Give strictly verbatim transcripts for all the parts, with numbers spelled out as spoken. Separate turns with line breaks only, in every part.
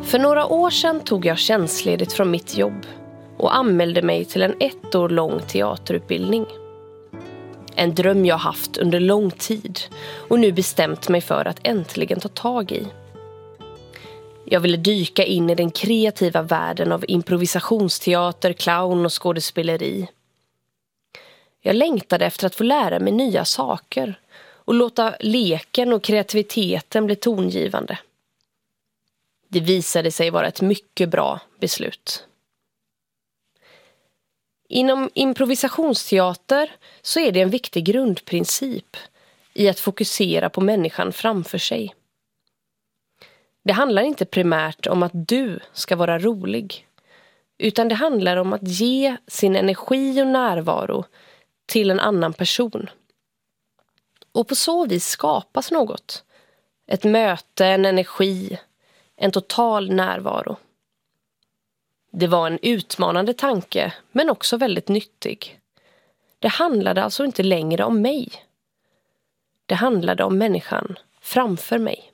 För några år sedan tog jag tjänstledigt från mitt jobb och anmälde mig till en ett år lång teaterutbildning. En dröm jag haft under lång tid och nu bestämt mig för att äntligen ta tag i. Jag ville dyka in i den kreativa världen av improvisationsteater, clown och skådespeleri. Jag längtade efter att få lära mig nya saker och låta leken och kreativiteten bli tongivande. Det visade sig vara ett mycket bra beslut. Inom improvisationsteater så är det en viktig grundprincip i att fokusera på människan framför sig. Det handlar inte primärt om att du ska vara rolig, utan det handlar om att ge sin energi och närvaro till en annan person. Och på så vis skapas något. Ett möte, en energi, en total närvaro. Det var en utmanande tanke, men också väldigt nyttig. Det handlade alltså inte längre om mig. Det handlade om människan framför mig.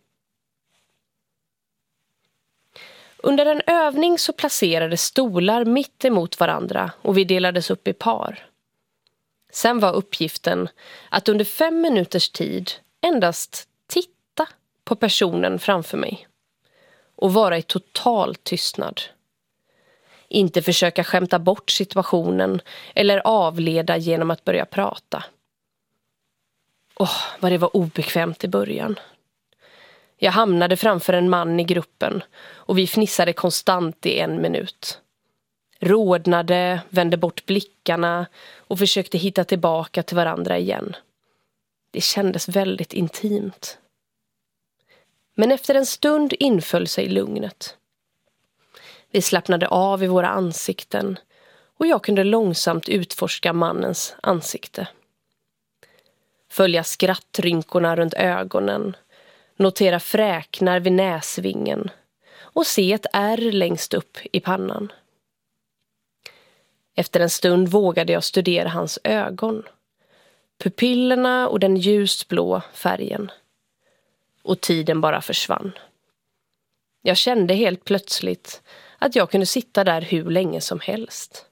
Under en övning så placerades stolar mitt emot varandra och vi delades upp i par. Sen var uppgiften att under fem minuters tid endast titta på personen framför mig och vara i total tystnad. Inte försöka skämta bort situationen eller avleda genom att börja prata. Åh, vad det var obekvämt i början. Jag hamnade framför en man i gruppen och vi fnissade konstant i en minut. Rodnade, vände bort blickarna och försökte hitta tillbaka till varandra igen. Det kändes väldigt intimt. Men efter en stund inföll sig lugnet. Vi slappnade av i våra ansikten och jag kunde långsamt utforska mannens ansikte. Följa skrattrynkorna runt ögonen, notera fräknar vid näsvingen och se ett ärr längst upp i pannan. Efter en stund vågade jag studera hans ögon, pupillerna och den ljusblå färgen. Och tiden bara försvann. Jag kände helt plötsligt att jag kunde sitta där hur länge som helst.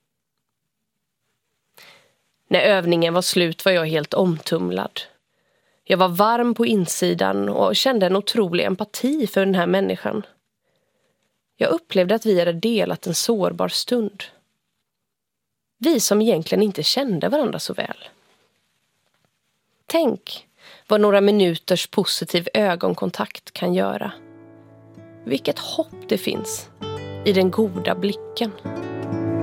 När övningen var slut var jag helt omtumlad. Jag var varm på insidan och kände en otrolig empati för den här människan. Jag upplevde att vi hade delat en sårbar stund. Vi som egentligen inte kände varandra så väl. Tänk vad några minuters positiv ögonkontakt kan göra. Vilket hopp det finns i den goda blicken.